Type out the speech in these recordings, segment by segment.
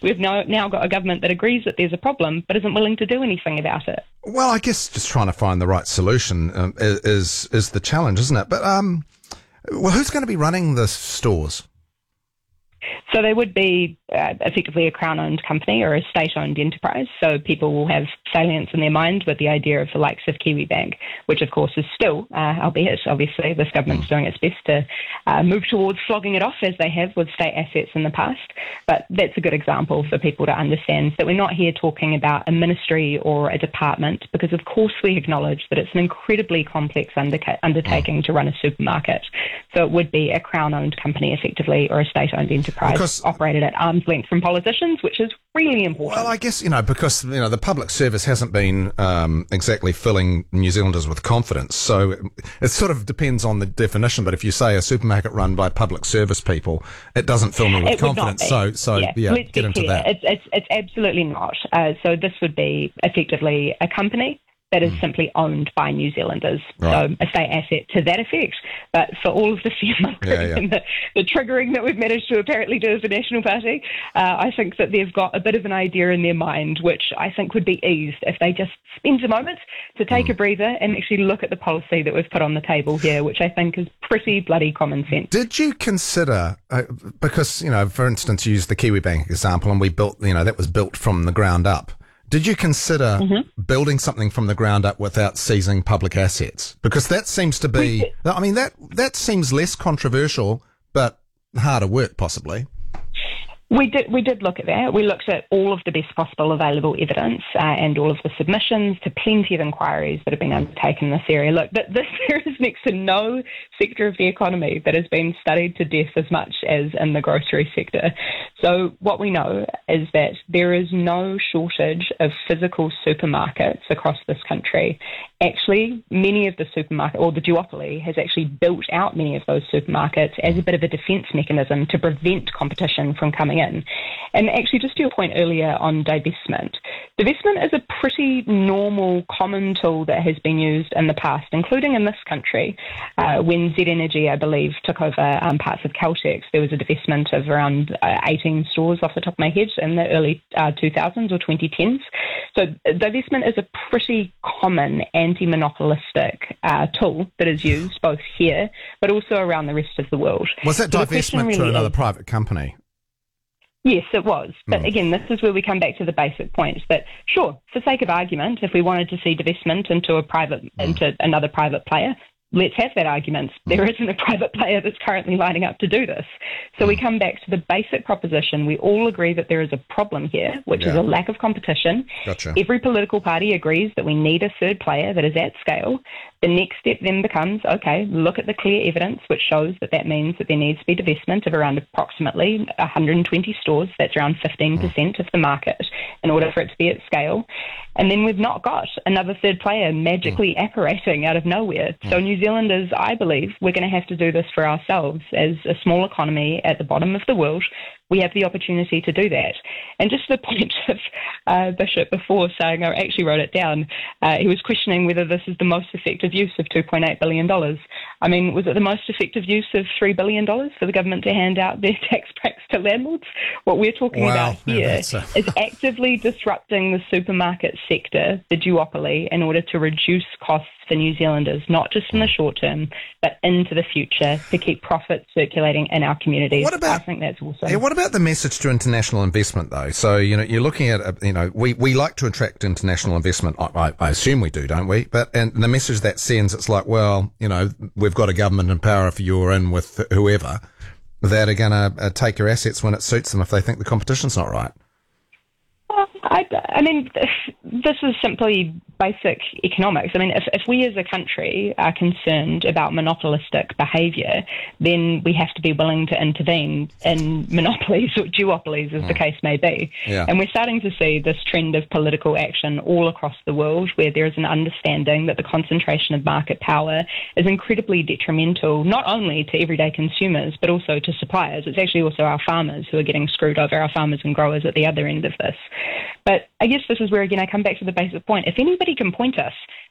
we've now got a government that agrees that there's a problem but isn't willing to do anything about it. Well, I guess just trying to find the right solution is the challenge, isn't it? But well, who's going to be running the stores? So they would be effectively a Crown-owned company or a state-owned enterprise. So people will have salience in their mind with the idea of the likes of Kiwibank, which of course is still, albeit obviously this government's doing its best to move towards flogging it off as they have with state assets in the past. But that's a good example for people to understand that we're not here talking about a ministry or a department, because of course we acknowledge that it's an incredibly complex undertaking to run a supermarket. So it would be a Crown-owned company effectively or a state-owned enterprise operated at arm's length from politicians, which is really important. Well, I guess, because, the public service hasn't been exactly filling New Zealanders with confidence. So it sort of depends on the definition. But if you say a supermarket run by public service people, it doesn't fill me with confidence. So get into that. It's absolutely not. So this would be effectively a company that is simply owned by New Zealanders. Right. So a state asset to that effect. But for all of the fear-mongering and the triggering that we've managed to apparently do as a National Party, I think that they've got a bit of an idea in their mind, which I think would be eased if they just spent a moment to take a breather and actually look at the policy that we've put on the table here, which I think is pretty bloody common sense. Did you consider, because, for instance, you used the Kiwibank example, and we built, that was built from the ground up. Did you consider building something from the ground up without seizing public assets? Because that seems to be, that seems less controversial, but harder work possibly. We did look at that. We looked at all of the best possible available evidence and all of the submissions to plenty of inquiries that have been undertaken in this area. Look, there is next to no sector of the economy that has been studied to death as much as in the grocery sector. So what we know is that there is no shortage of physical supermarkets across this country. Actually, many of the supermarket, or the duopoly, has actually built out many of those supermarkets as a bit of a defence mechanism to prevent competition from coming in. And actually, just to your point earlier on divestment is a pretty normal, common tool that has been used in the past, including in this country. When Z Energy, I believe, took over parts of Caltex, there was a divestment of around 18 stores off the top of my head in the early 2000s or 2010s. So divestment is a pretty common anti-monopolistic tool that is used both here but also around the rest of the world. Was that divestment to another private company? Yes, it was. But again, this is where we come back to the basic point that, sure, for sake of argument, if we wanted to see divestment into another private player, let's have that argument. There isn't a private player that's currently lining up to do this. So we come back to the basic proposition. We all agree that there is a problem here, which is a lack of competition. Gotcha. Every political party agrees that we need a third player that is at scale. The next step then becomes, okay, look at the clear evidence, which shows that means that there needs to be divestment of around approximately 120 stores. That's around 15% of the market in order for it to be at scale. And then we've not got another third player magically apparating out of nowhere. So New Zealanders, I believe, we're going to have to do this for ourselves. As a small economy at the bottom of the world, we have the opportunity to do that. And just the point of Bishop before saying, I actually wrote it down, he was questioning whether this is the most effective use of $2.8 billion. I mean, was it the most effective use of $3 billion for the government to hand out their tax breaks to landlords? What we're talking about here is actively disrupting the supermarket sector, the duopoly, in order to reduce costs for New Zealanders, not just in the short term, but into the future to keep profits circulating in our communities. I think that's awesome. What about the message to international investment, though? So, you're looking at, we like to attract international investment. I assume we do, don't we? And the message that sends, it's like, well, we've got a government in power if you're in with whoever that are going to take your assets when it suits them if they think the competition's not right. I mean, this is simply basic economics. I mean, if we as a country are concerned about monopolistic behaviour, then we have to be willing to intervene in monopolies or duopolies, as the case may be. Yeah. And we're starting to see this trend of political action all across the world, where there is an understanding that the concentration of market power is incredibly detrimental, not only to everyday consumers, but also to suppliers. It's actually also our farmers who are getting screwed over, our farmers and growers at the other end of this. But I guess this is where, again, I come back to the basic point. If anybody can point us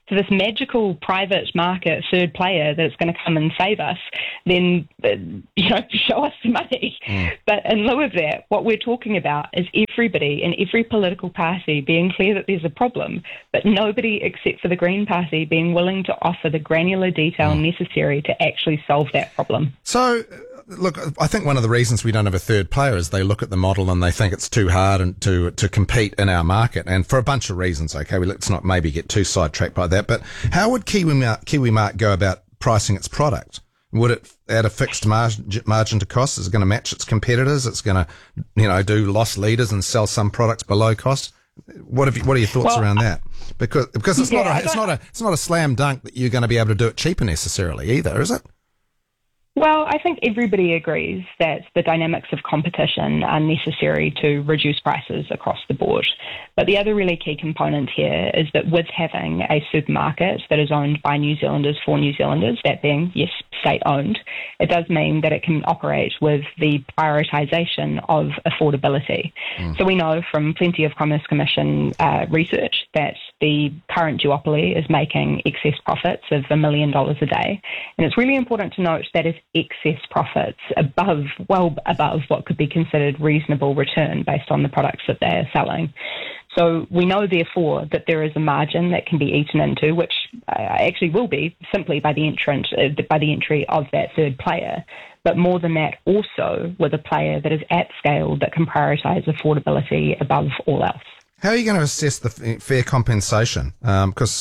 to this magical private market third player that's going to come and save us, then, show us the money. But in lieu of that, what we're talking about is everybody in every political party being clear that there's a problem, but nobody except for the Green Party being willing to offer the granular detail necessary to actually solve that problem. So, look, I think one of the reasons we don't have a third player is they look at the model and they think it's too hard and to compete in our market, and for a bunch of reasons. Okay, let's not maybe get too sidetracked by that. But how would KiwiMart go about pricing its product? Would it add a fixed margin to cost? Is it going to match its competitors? It's going to, do loss leaders and sell some products below cost? What are your thoughts around that? Because it's not a slam dunk that you're going to be able to do it cheaper necessarily either, is it? Well, I think everybody agrees that the dynamics of competition are necessary to reduce prices across the board. But the other really key component here is that with having a supermarket that is owned by New Zealanders for New Zealanders, that being, yes, state-owned, it does mean that it can operate with the prioritisation of affordability. So we know from plenty of Commerce Commission research that the current duopoly is making excess profits of $1 million a day. And it's really important to note that is excess profits well above what could be considered reasonable return based on the products that they are selling. So we know, therefore, that there is a margin that can be eaten into, which actually will be simply by the entry of that third player. But more than that, also with a player that is at scale that can prioritise affordability above all else. How are you going to assess the fair compensation? Because,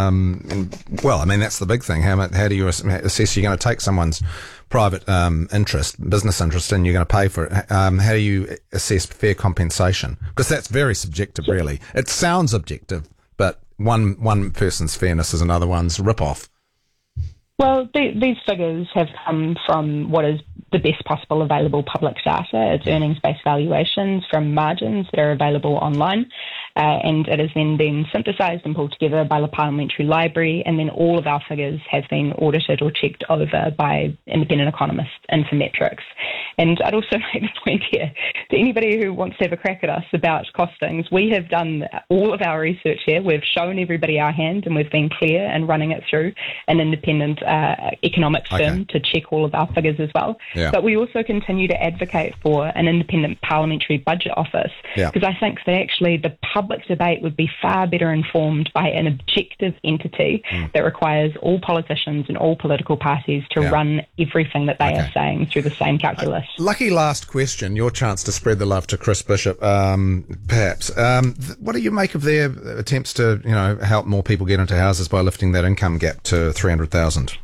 that's the big thing. How do you assess you're going to take someone's private business interest, and you're going to pay for it? How do you assess fair compensation? Because that's very subjective, really. It sounds objective, but one person's fairness is another one's rip-off. Well, these figures have come from what is the best possible available public data. It's earnings-based valuations from margins that are available online, and it has then been synthesised and pulled together by the Parliamentary Library, and then all of our figures have been audited or checked over by independent economists, Infometrics. And I'd also make the point here to anybody who wants to have a crack at us about costings, we have done all of our research here. We've shown everybody our hand, and we've been clear in running it through an independent economics firm to check all of our figures as well. Yeah. But we also continue to advocate for an independent parliamentary budget office, because I think that actually the public debate would be far better informed by an objective entity that requires all politicians and all political parties to run everything that they are saying through the same calculus. Lucky last question, your chance to spread the love to Chris Bishop, perhaps. What do you make of their attempts to, help more people get into houses by lifting that income gap to 300,000?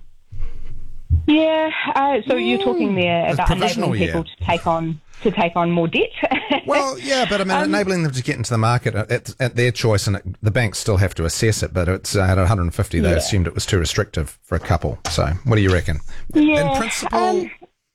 Yeah, so you're talking there about enabling people to take on more debt. Well, yeah, but enabling them to get into the market at their choice, and the banks still have to assess it. But it's at 150, they assumed it was too restrictive for a couple. So, what do you reckon? Yeah, in principle.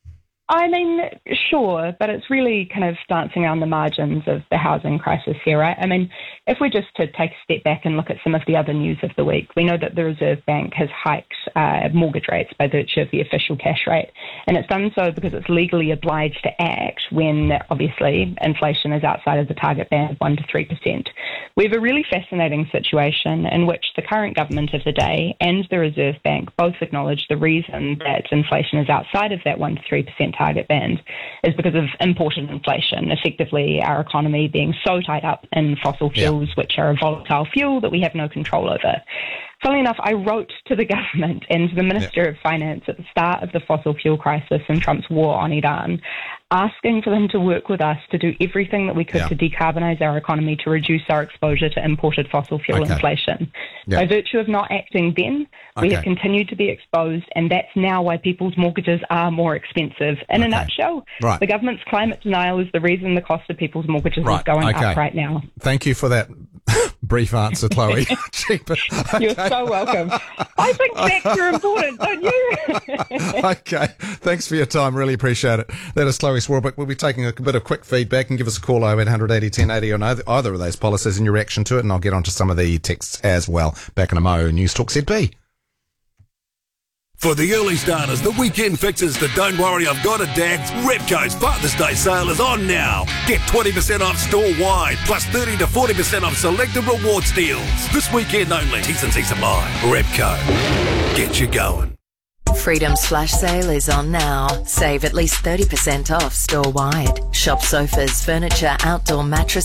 Sure, but it's really kind of dancing around the margins of the housing crisis here, right? If we just to take a step back and look at some of the other news of the week, we know that the Reserve Bank has hiked mortgage rates by virtue of the official cash rate, and it's done so because it's legally obliged to act when, obviously, inflation is outside of the target band of 1% to 3%. We have a really fascinating situation in which the current government of the day and the Reserve Bank both acknowledge the reason that inflation is outside of that 1% to 3% target band is because of imported inflation, effectively our economy being so tied up in fossil fuels, which are a volatile fuel that we have no control over. Funnily enough, I wrote to the government and to the Minister of Finance at the start of the fossil fuel crisis and Trump's war on Iran, asking for them to work with us to do everything that we could to decarbonise our economy to reduce our exposure to imported fossil fuel inflation. By virtue of not acting then, we have continued to be exposed, and that's now why people's mortgages are more expensive. In a nutshell, the government's climate denial is the reason the cost of people's mortgages is going up right now. Thank you for that brief answer, Chloe. You're so welcome. I think facts are important, don't you? Okay. Thanks for your time. Really appreciate it. That is Chloe Swarbrick. We'll be taking a bit of quick feedback, and give us a call 0800 80 1080 on either of those policies and your reaction to it, and I'll get onto some of the texts as well. Back in a mo. News Talk ZB. For the early starters, the weekend fixes that don't worry, I've got a Dads. Repco's Father's Day sale is on now. Get 20% off store-wide, plus 30 to 40% off selected rewards deals. This weekend only. T&Cs apply. Repco. Get you going. Freedom's flash sale is on now. Save at least 30% off store-wide. Shop sofas, furniture, outdoor mattresses,